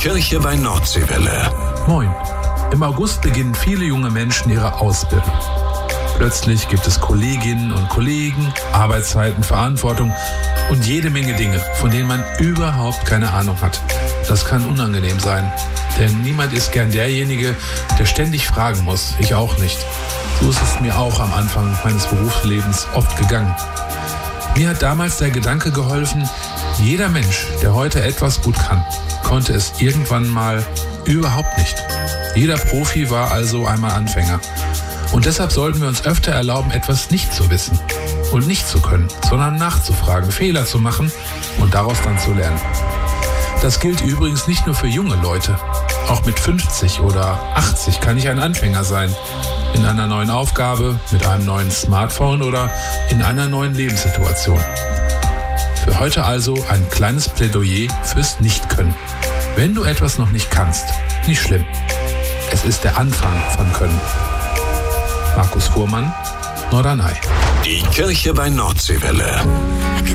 Kirche bei Nordseewelle. Moin. Im August beginnen viele junge Menschen ihre Ausbildung. Plötzlich gibt es Kolleginnen und Kollegen, Arbeitszeiten, Verantwortung und jede Menge Dinge, von denen man überhaupt keine Ahnung hat. Das kann unangenehm sein, denn niemand ist gern derjenige, der ständig fragen muss. Ich auch nicht. So ist es mir auch am Anfang meines Berufslebens oft gegangen. Mir hat damals der Gedanke geholfen, jeder Mensch, der heute etwas gut kann, konnte es irgendwann mal überhaupt nicht. Jeder Profi war also einmal Anfänger. Und deshalb sollten wir uns öfter erlauben, etwas nicht zu wissen und nicht zu können, sondern nachzufragen, Fehler zu machen und daraus dann zu lernen. Das gilt übrigens nicht nur für junge Leute. Auch mit 50 oder 80 kann ich ein Anfänger sein. In einer neuen Aufgabe, mit einem neuen Smartphone oder in einer neuen Lebenssituation. Für heute also ein kleines Plädoyer fürs Nichtkönnen. Wenn du etwas noch nicht kannst, nicht schlimm. Es ist der Anfang von Können. Markus Fuhrmann, Norderney. Die Kirche bei Nordseewelle.